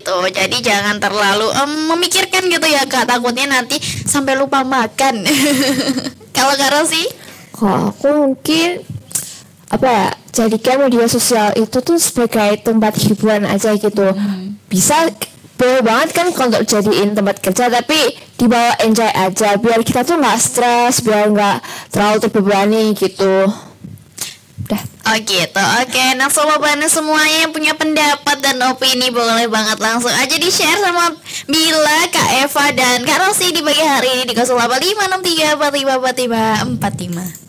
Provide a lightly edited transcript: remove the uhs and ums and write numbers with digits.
gitu. Jadi jangan terlalu memikirkan gitu ya Kak, takutnya nanti sampai lupa makan. Kalau Kak Rosi? Kalau aku mungkin apa ya, jadikan media sosial itu tuh sebagai tempat hiburan aja gitu. Bisa boleh banget kan kalau untuk jadiin tempat kerja, tapi dibawa enjoy aja biar kita tuh nggak stres, biar nggak terlalu terbebani gitu. Udah. Oh gitu, oke. Nah sobat Bana semuanya yang punya pendapat dan opini boleh banget langsung aja di-share sama Bila, Kak Eva, dan Kak Rosi di pagi hari ini di 085634544545.